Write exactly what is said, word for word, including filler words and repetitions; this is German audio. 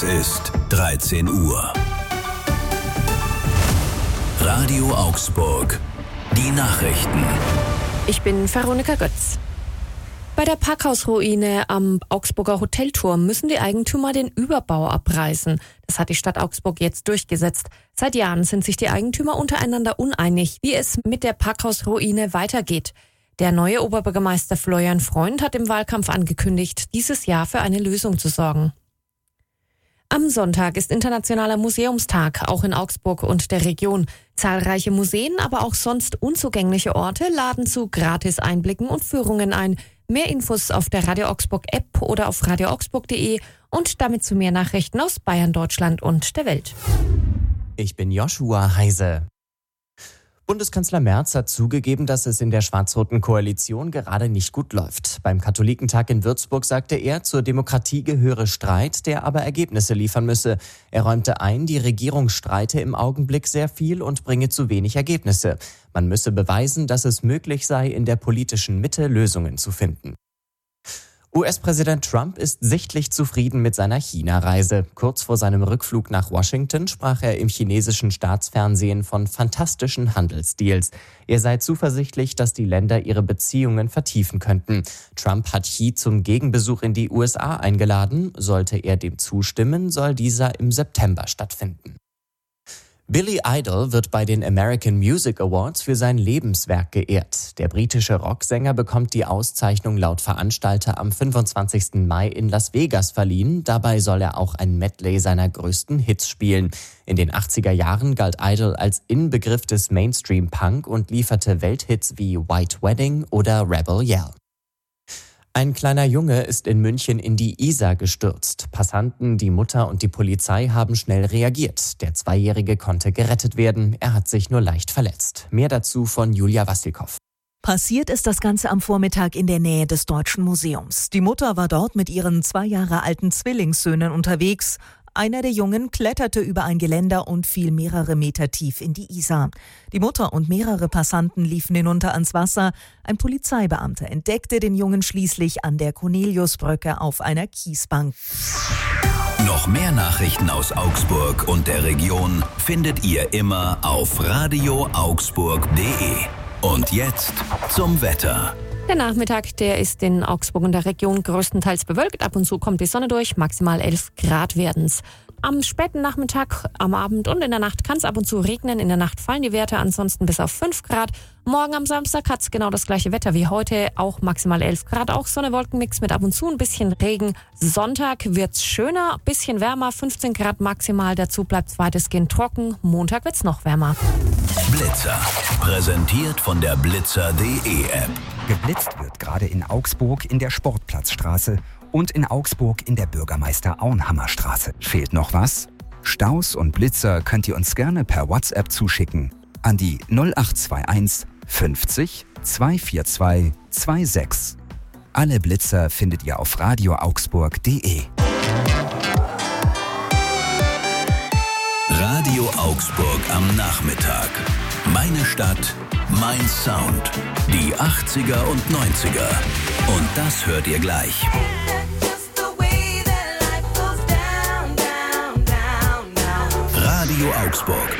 Ist dreizehn Uhr. Radio Augsburg. Die Nachrichten. Ich bin Veronika Götz. Bei der Parkhausruine am Augsburger Hotelturm müssen die Eigentümer den Überbau abreißen. Das hat die Stadt Augsburg jetzt durchgesetzt. Seit Jahren sind sich die Eigentümer untereinander uneinig, wie es mit der Parkhausruine weitergeht. Der neue Oberbürgermeister Florian Freund hat im Wahlkampf angekündigt, dieses Jahr für eine Lösung zu sorgen. Am Sonntag ist Internationaler Museumstag, auch in Augsburg und der Region. Zahlreiche Museen, aber auch sonst unzugängliche Orte laden zu Gratis-Einblicken und Führungen ein. Mehr Infos auf der Radio Augsburg App oder auf radio augsburg punkt de und damit zu mehr Nachrichten aus Bayern, Deutschland und der Welt. Ich bin Joshua Heise. Bundeskanzler Merz hat zugegeben, dass es in der schwarz-roten Koalition gerade nicht gut läuft. Beim Katholikentag in Würzburg sagte er, zur Demokratie gehöre Streit, der aber Ergebnisse liefern müsse. Er räumte ein, die Regierung streite im Augenblick sehr viel und bringe zu wenig Ergebnisse. Man müsse beweisen, dass es möglich sei, in der politischen Mitte Lösungen zu finden. U S-Präsident Trump ist sichtlich zufrieden mit seiner China-Reise. Kurz vor seinem Rückflug nach Washington sprach er im chinesischen Staatsfernsehen von fantastischen Handelsdeals. Er sei zuversichtlich, dass die Länder ihre Beziehungen vertiefen könnten. Trump hat Xi zum Gegenbesuch in die U S A eingeladen. Sollte er dem zustimmen, soll dieser im September stattfinden. Billy Idol wird bei den American Music Awards für sein Lebenswerk geehrt. Der britische Rocksänger bekommt die Auszeichnung laut Veranstalter am fünfundzwanzigsten Mai in Las Vegas verliehen. Dabei soll er auch ein Medley seiner größten Hits spielen. In den achtziger Jahren galt Idol als Inbegriff des Mainstream-Punk und lieferte Welthits wie White Wedding oder Rebel Yell. Ein kleiner Junge ist in München in die Isar gestürzt. Passanten, die Mutter und die Polizei haben schnell reagiert. Der Zweijährige konnte gerettet werden. Er hat sich nur leicht verletzt. Mehr dazu von Julia Wassilkow. Passiert ist das Ganze am Vormittag in der Nähe des Deutschen Museums. Die Mutter war dort mit ihren zwei Jahre alten Zwillingssöhnen unterwegs. Einer der Jungen kletterte über ein Geländer und fiel mehrere Meter tief in die Isar. Die Mutter und mehrere Passanten liefen hinunter ans Wasser. Ein Polizeibeamter entdeckte den Jungen schließlich an der Corneliusbrücke auf einer Kiesbank. Noch mehr Nachrichten aus Augsburg und der Region findet ihr immer auf radio augsburg punkt de. Und jetzt zum Wetter. Der Nachmittag, der ist in Augsburg und der Region größtenteils bewölkt. Ab und zu kommt die Sonne durch, maximal elf Grad werden's. Am späten Nachmittag, am Abend und in der Nacht kann es ab und zu regnen. In der Nacht fallen die Werte ansonsten bis auf fünf Grad. Morgen am Samstag hat es genau das gleiche Wetter wie heute, auch maximal elf Grad. Auch Sonne-Wolkenmix mit ab und zu ein bisschen Regen. Sonntag wird's schöner, bisschen wärmer, fünfzehn Grad maximal. Dazu bleibt es weitestgehend trocken. Montag wird's noch wärmer. Blitzer, präsentiert von der blitzer punkt de App. Geblitzt wird gerade in Augsburg in der Sportplatzstraße und in Augsburg in der Bürgermeister-Auenhammer-Straße. Fehlt noch was? Staus und Blitzer könnt ihr uns gerne per WhatsApp zuschicken an die null acht zwei eins fünfzig zweihundertzweiundvierzig sechsundzwanzig. Alle Blitzer findet ihr auf radio augsburg punkt de. Radio Augsburg am Nachmittag. Meine Stadt, mein Sound. Die achtziger und neunziger. Und das hört ihr gleich. Radio Augsburg.